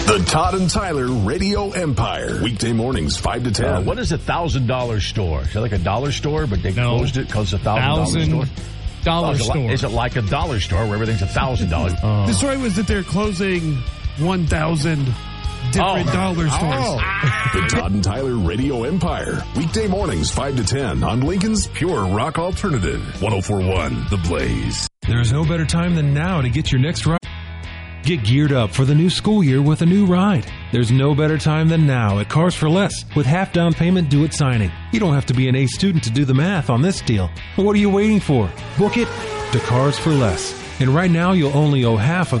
The Todd and Tyler Radio Empire. Weekday mornings, 5 to 10. What is a $1,000 store? Is it like a dollar store, but they closed it because it's a $1,000 store? Store. Is it like a dollar store where everything's $1,000? The story was that they're closing 1,000 different dollar stores. The Todd and Tyler Radio Empire. Weekday mornings, 5 to 10 on Lincoln's Pure Rock Alternative. 104.1 The Blaze. There's no better time than now to get your next ride. Get geared up for the new school year with a new ride. There's no better time than now at Cars for Less with half down payment due at signing. You don't have to be an A student to do the math on this deal. What are you waiting for? Book it to Cars for Less. And right now you'll only owe half of